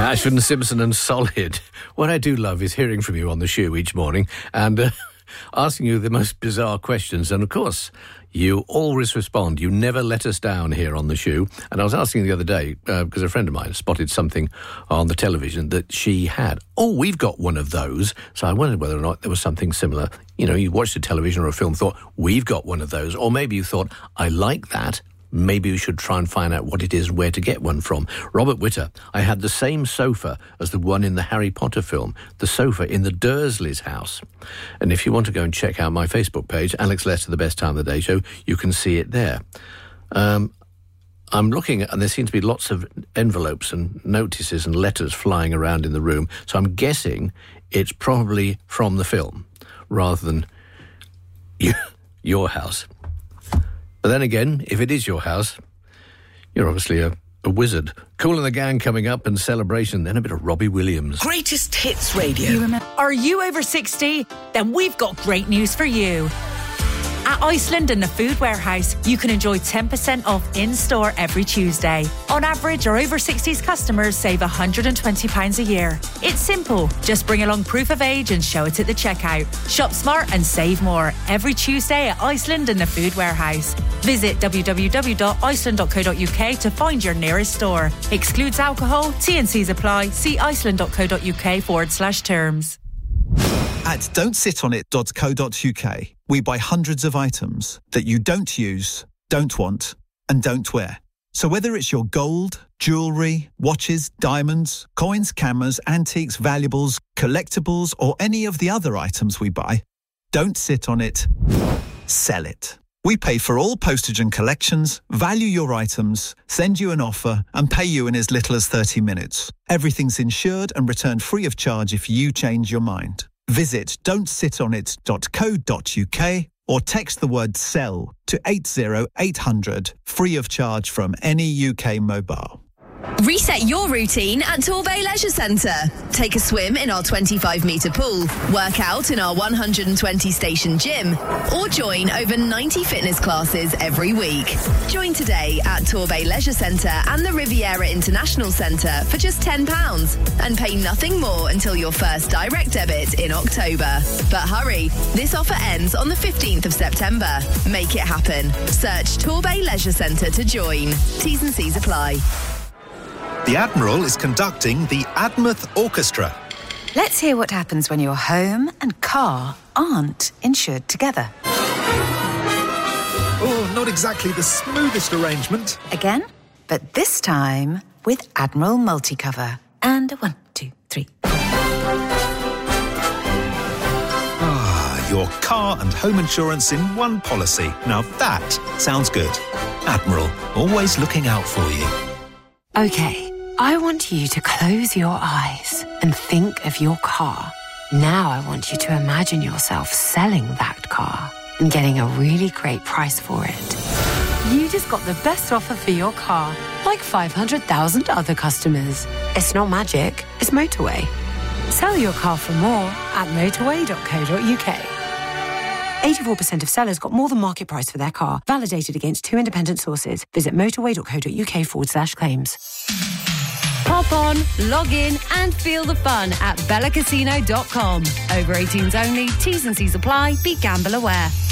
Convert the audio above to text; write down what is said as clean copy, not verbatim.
Ashford, Simpson and Solid. What I do love is hearing from you on the shoe each morning and asking you the most bizarre questions. And, of course, you always respond. You never let us down here on the shoe. And I was asking the other day, because a friend of mine spotted something on the television that she had. Oh, we've got one of those. So I wondered whether or not there was something similar. You know, you watched a television or a film, thought, we've got one of those. Or maybe you thought, I like that. Maybe we should try and find out what it is and where to get one from. Robert Witter, I had the same sofa as the one in the Harry Potter film, the sofa in the Dursleys' house. And if you want to go and check out my Facebook page, Alex Lester, The Best Time of the Day Show, you can see it there. I'm looking at, and there seem to be lots of envelopes and notices and letters flying around in the room, so I'm guessing it's probably from the film rather than your house. But then again, if it is your house, you're obviously a wizard. Kool and the Gang coming up and Celebration, then a bit of Robbie Williams. Greatest Hits Radio. Are you over 60? Then we've got great news for you. At Iceland and the Food Warehouse, you can enjoy 10% off in-store every Tuesday. On average, our over 60s customers save £120 a year. It's simple. Just bring along proof of age and show it at the checkout. Shop smart and save more every Tuesday at Iceland and the Food Warehouse. Visit www.iceland.co.uk to find your nearest store. Excludes alcohol, T&Cs apply. See iceland.co.uk/terms. At don'tsitonit.co.uk, we buy hundreds of items that you don't use, don't want, and don't wear. So whether it's your gold, jewellery, watches, diamonds, coins, cameras, antiques, valuables, collectibles, or any of the other items we buy, don't sit on it, sell it. We pay for all postage and collections, value your items, send you an offer, and pay you in as little as 30 minutes. Everything's insured and returned free of charge if you change your mind. Visit don'tsitonit.co.uk or text the word SELL to 80800, free of charge from any UK mobile. Reset your routine at Torbay Leisure Centre. Take a swim in our 25-metre pool, work out in our 120-station gym, or join over 90 fitness classes every week. Join today at Torbay Leisure Centre and the Riviera International Centre for just £10 and pay nothing more until your first direct debit in October. But hurry, this offer ends on the 15th of September. Make it happen. Search Torbay Leisure Centre to join. T's and C's apply. The Admiral is conducting the Admouth Orchestra. Let's hear what happens when your home and car aren't insured together. Oh, not exactly the smoothest arrangement. Again, but this time with Admiral Multicover. And 1, 2, 3. Ah, your car and home insurance in one policy. Now that sounds good. Admiral, always looking out for you. Okay, I want you to close your eyes and think of your car. Now I want you to imagine yourself selling that car and getting a really great price for it. You just got the best offer for your car, like 500,000 other customers. It's not magic, it's Motorway. Sell your car for more at motorway.co.uk. 84% of sellers got more than market price for their car, validated against 2 independent sources. Visit motorway.co.uk/claims. Hop on, log in and feel the fun at bellacasino.com. Over 18s only, T's and C's apply, be gamble aware.